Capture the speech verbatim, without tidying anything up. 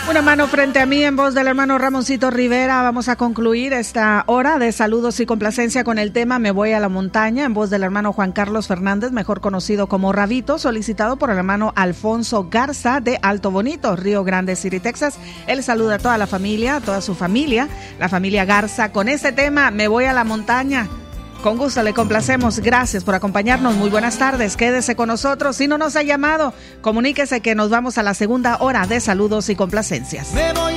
Una mano frente a mí en voz del hermano Ramoncito Rivera. Vamos a concluir esta hora de saludos y complacencia con el tema Me voy a la montaña en voz del hermano Juan Carlos Fernández, mejor conocido como Rabito, solicitado por el hermano Alfonso Garza de Alto Bonito, Río Grande City, Texas. Él saluda a toda la familia, a toda su familia, la familia Garza, con ese tema Me voy a la montaña. Con gusto le complacemos. Gracias por acompañarnos. Muy buenas tardes. Quédese con nosotros. Si no nos ha llamado, comuníquese que nos vamos a la segunda hora de saludos y complacencias.